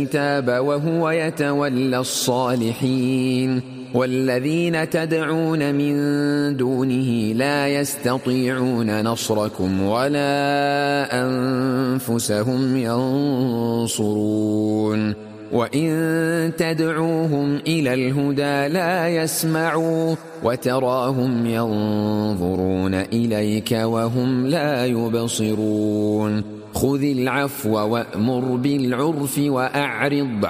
تاب وهو يتولى الصالحين والذين تدعون من دونه لا يستطيعون نصركم ولا أنفسهم ينصرون وإن تدعوهم إلى الهدى لا يسمعوا وتراهم ينظرون إليك وهم لا يبصرون خذ العفو وأمر بالعرف وأعرض